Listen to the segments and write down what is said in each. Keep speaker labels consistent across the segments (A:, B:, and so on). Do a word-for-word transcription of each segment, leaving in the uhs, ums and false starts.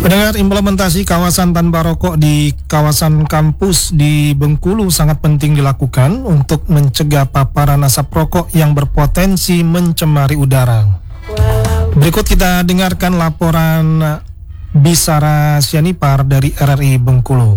A: Pendengar, implementasi kawasan tanpa rokok di kawasan kampus di Bengkulu sangat penting dilakukan untuk mencegah paparan asap rokok yang berpotensi mencemari udara. Berikut kita dengarkan laporan Bisara Sianipar dari R R I Bengkulu.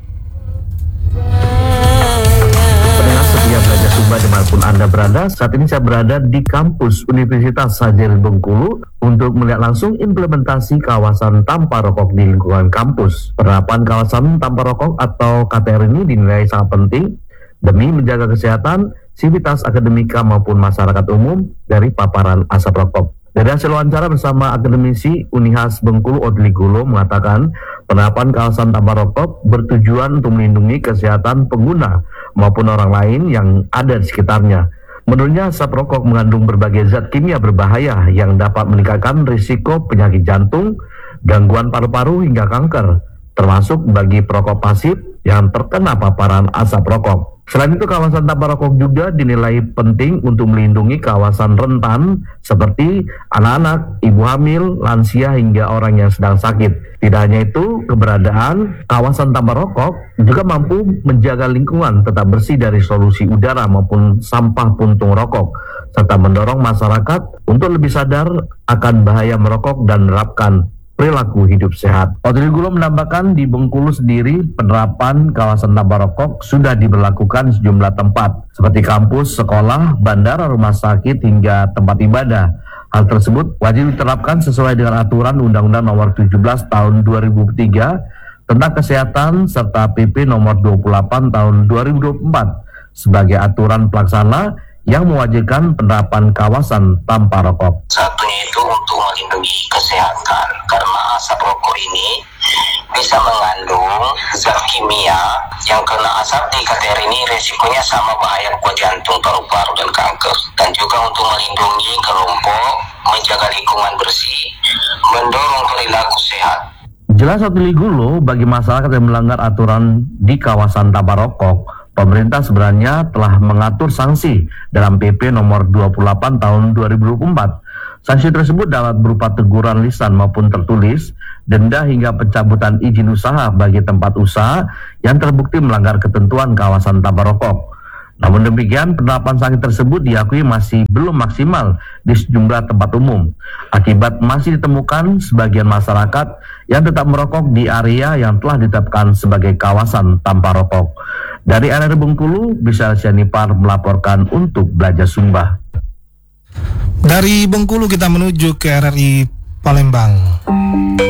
B: Setiap belajar Sumba dimanapun Anda berada, saat ini saya berada di kampus Universitas Sajarudin Bengkulu untuk melihat langsung implementasi kawasan tanpa rokok di lingkungan kampus. Penerapan kawasan tanpa rokok atau K T R ini dinilai sangat penting demi menjaga kesehatan sivitas akademika maupun masyarakat umum dari paparan asap rokok. Dari hasil wawancara bersama akademisi Unihas Bengkulu Odli Gulo mengatakan penerapan kawasan tanpa rokok bertujuan untuk melindungi kesehatan pengguna maupun orang lain yang ada di sekitarnya. Menurutnya asap rokok mengandung berbagai zat kimia berbahaya yang dapat meningkatkan risiko penyakit jantung, gangguan paru-paru hingga kanker, termasuk bagi perokok pasif yang terkena paparan asap rokok. Selain itu, kawasan tanpa rokok juga dinilai penting untuk melindungi kawasan rentan seperti anak-anak, ibu hamil, lansia hingga orang yang sedang sakit. Tidak hanya itu, keberadaan kawasan tanpa rokok juga mampu menjaga lingkungan tetap bersih dari polusi udara maupun sampah puntung rokok, serta mendorong masyarakat untuk lebih sadar akan bahaya merokok dan menerapkan perilaku hidup sehat. Odri Gulo menambahkan di Bengkulu sendiri penerapan kawasan tanpa rokok sudah diberlakukan di sejumlah tempat seperti kampus, sekolah, bandara, rumah sakit hingga tempat ibadah. Hal tersebut wajib diterapkan sesuai dengan aturan Undang-Undang Nomor tujuh belas Tahun dua ribu tiga tentang kesehatan serta P P Nomor dua puluh delapan Tahun dua ribu dua puluh empat sebagai aturan pelaksana yang mewajibkan penerapan kawasan tanpa rokok.
C: Satunya itu untuk melindungi kesehatan, karena asap rokok ini bisa mengandung zat kimia yang kena asap di K T R ini resikonya sama bahaya buat jantung, paru-paru, dan kanker. Dan juga untuk melindungi kelompok, menjaga lingkungan bersih, mendorong perilaku sehat.
B: Jelas Odli Gulo, bagi masyarakat yang melanggar aturan di kawasan tanpa rokok, pemerintah sebenarnya telah mengatur sanksi dalam P P Nomor dua puluh delapan Tahun dua ribu dua puluh empat. Sanksi tersebut dapat berupa teguran lisan maupun tertulis, denda hingga pencabutan izin usaha bagi tempat usaha yang terbukti melanggar ketentuan kawasan tanpa rokok. Namun demikian, penerapan sanksi tersebut diakui masih belum maksimal di sejumlah tempat umum, akibat masih ditemukan sebagian masyarakat yang tetap merokok di area yang telah ditetapkan sebagai kawasan tanpa rokok. Dari R R I Bengkulu, Bisara Sianipar melaporkan untuk Belajar Sumba.
A: Dari Bengkulu kita menuju ke R R I Palembang.